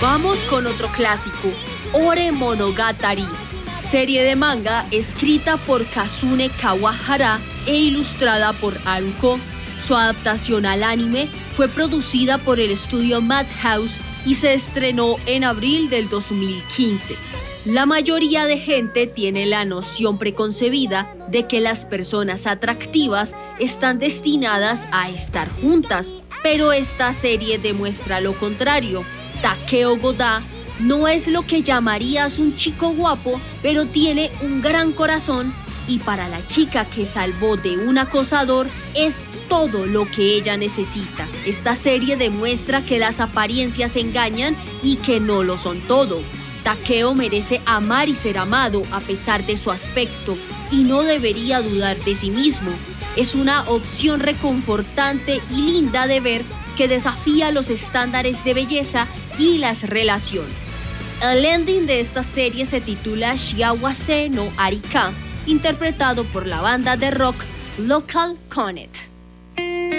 Vamos con otro clásico, Ore Monogatari, serie de manga escrita por Kazune Kawahara e ilustrada por Haruko. Su adaptación al anime fue producida por el estudio Madhouse y se estrenó en abril del 2015. La mayoría de gente tiene la noción preconcebida de que las personas atractivas están destinadas a estar juntas, pero esta serie demuestra lo contrario. Takeo Goda no es lo que llamarías un chico guapo, pero tiene un gran corazón y para la chica que salvó de un acosador es todo lo que ella necesita. Esta serie demuestra que las apariencias engañan y que no lo son todo. Takeo merece amar y ser amado a pesar de su aspecto y no debería dudar de sí mismo. Es una opción reconfortante y linda de ver que desafía los estándares de belleza y las relaciones. El ending de esta serie se titula Shiawase no Arika, interpretado por la banda de rock Local Connect.